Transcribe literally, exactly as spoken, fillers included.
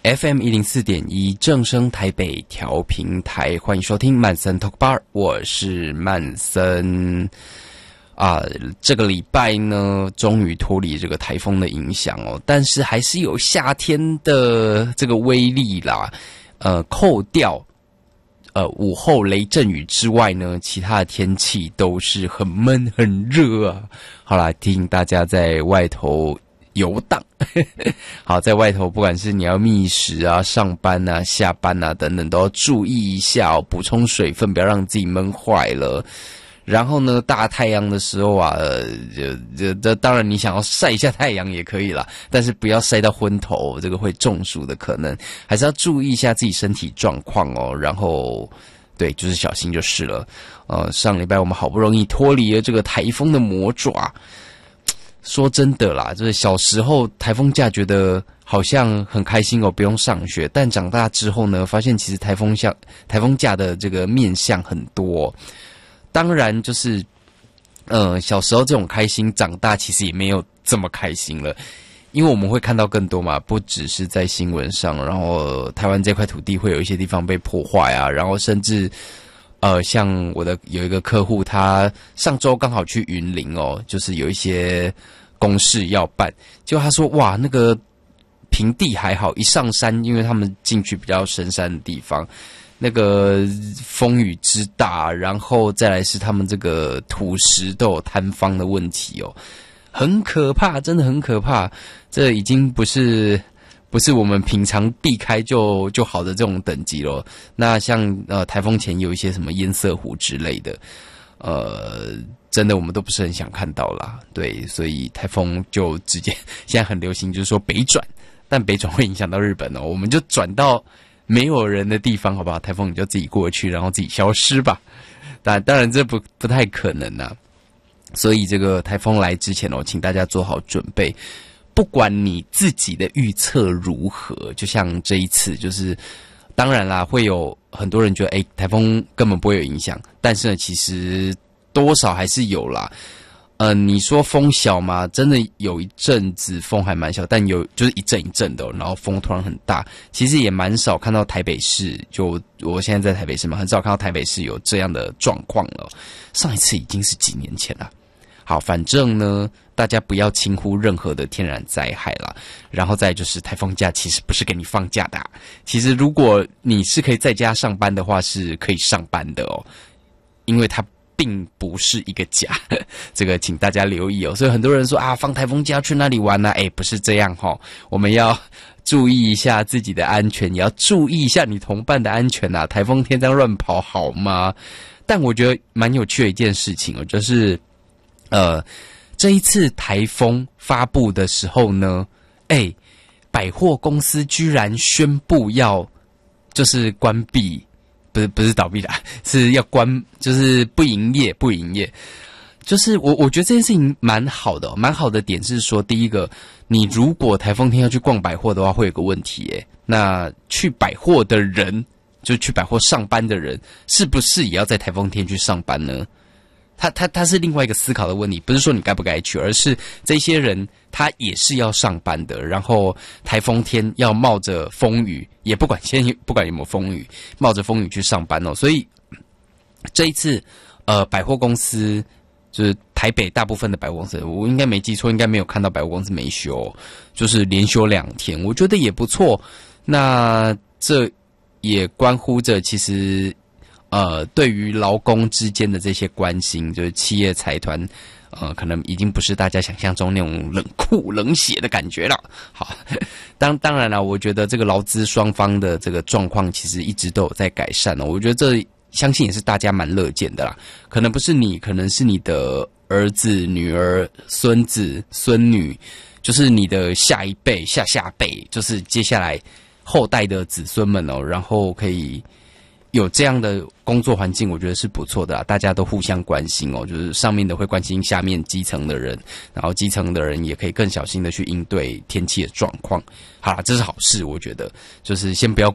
F M 一零四点一正声台北调频台，欢迎收听曼森 Talk Bar， 我是曼森。啊，这个礼拜呢，终于脱离这个台风的影响哦，但是还是有夏天的这个威力啦。呃，扣掉呃午后雷阵雨之外呢，其他的天气都是很闷很热啊。好啦，提醒大家在外头游荡好，在外头不管是你要觅食啊、上班啊、下班啊等等，都要注意一下哦，补充水分，不要让自己闷坏了。然后呢，大太阳的时候啊，这这这当然你想要晒一下太阳也可以啦，但是不要晒到昏头，这个会中暑的可能，还是要注意一下自己身体状况哦。然后，对，就是小心就是了。呃，上礼拜我们好不容易脱离了这个台风的魔爪。说真的啦，就是小时候台风假觉得好像很开心哦，不用上学。但长大之后呢，发现其实台风假台风假的这个面向很多哦。当然就是，呃，小时候这种开心，长大其实也没有这么开心了，因为我们会看到更多嘛，不只是在新闻上，然后台湾这块土地会有一些地方被破坏啊，然后甚至。呃，像我的有一个客户，他上周刚好去云林哦，就是有一些公事要办，结果他说哇，那个平地还好，一上山，因为他们进去比较深山的地方，那个风雨之大，然后再来是他们这个土石都有坍方的问题哦，很可怕，真的很可怕，这已经不是。不是我们平常避开就就好的这种等级咯。那像呃台风前有一些什么堰塞湖之类的，呃，真的我们都不是很想看到啦。对，所以台风就直接现在很流行，就是说北转，但北转会影响到日本哦，我们就转到没有人的地方，好不好？台风你就自己过去，然后自己消失吧。但当然这不不太可能啊。所以这个台风来之前哦，请大家做好准备。不管你自己的预测如何，就像这一次，就是当然啦，会有很多人觉得，哎，台风根本不会有影响，但是呢，其实多少还是有啦。呃，你说风小吗？真的有一阵子风还蛮小，但有就是一阵一阵的，然后风突然很大。其实也蛮少看到台北市，就我现在在台北市嘛，很少看到台北市有这样的状况了。上一次已经是几年前了。好，反正呢，大家不要轻忽任何的天然灾害啦。然后再就是台风假其实不是给你放假的啊，其实如果你是可以在家上班的话，是可以上班的哦，因为它并不是一个假，这个请大家留意哦。所以很多人说啊，放台风假去哪里玩呢？哎，不是这样齁，我们要注意一下自己的安全，也要注意一下你同伴的安全啊。台风天这样乱跑好吗？但我觉得蛮有趣的一件事情哦，就是。呃，这一次台风发布的时候呢，哎，百货公司居然宣布要就是关闭，不是不是倒闭啦，是要关，就是不营业，不营业。就是我我觉得这件事情蛮好的哦，蛮好的点是说，第一个，你如果台风天要去逛百货的话，会有个问题耶，那去百货的人，就去百货上班的人，是不是也要在台风天去上班呢？他他他是另外一个思考的问题，不是说你该不该去，而是这些人他也是要上班的，然后台风天要冒着风雨，也不管先不管有没有风雨，冒着风雨去上班哦。所以这一次，呃，百货公司就是台北大部分的百货公司，我应该没记错，应该没有看到百货公司没休，就是连休两天，我觉得也不错。那这也关乎着其实。呃，对于劳工之间的这些关心，就是企业财团，呃，可能已经不是大家想象中那种冷酷冷血的感觉了。好，当当然了，我觉得这个劳资双方的这个状况其实一直都有在改善哦。我觉得这相信也是大家蛮乐见的啦。可能不是你，可能是你的儿子、女儿、孙子、孙女，就是你的下一辈、下下辈，就是接下来后代的子孙们哦，然后可以。有这样的工作环境，我觉得是不错的啦，大家都互相关心哦，就是上面的会关心下面基层的人，然后基层的人也可以更小心的去应对天气的状况。好啦，这是好事，我觉得就是先不要